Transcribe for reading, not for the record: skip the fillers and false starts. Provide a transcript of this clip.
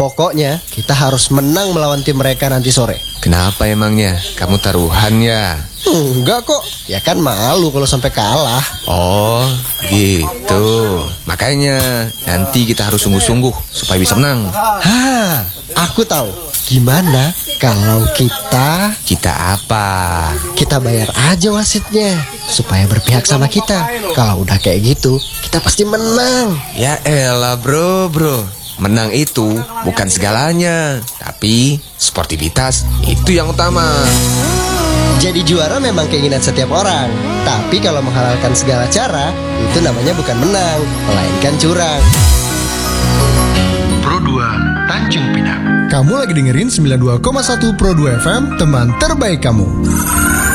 Pokoknya kita harus menang melawan tim mereka nanti sore. Kenapa emangnya? Kamu taruhan ya? Enggak kok, ya kan malu kalau sampai kalah. Oh, gitu. Makanya nanti kita harus sungguh-sungguh supaya bisa menang. Hah, aku tahu. Gimana kalau Kita apa? kita bayar aja wasitnya supaya berpihak sama kita. Kalau udah kayak gitu, kita pasti menang. Ya elah bro. Menang itu bukan segalanya, tapi sportivitas itu yang utama. Jadi juara memang keinginan setiap orang. Tapi kalau menghalalkan segala cara, itu namanya bukan menang, melainkan curang. Pro 2 Tanjung Pinang. Kamu lagi dengerin 92,1 Pro 2 FM, teman terbaik kamu.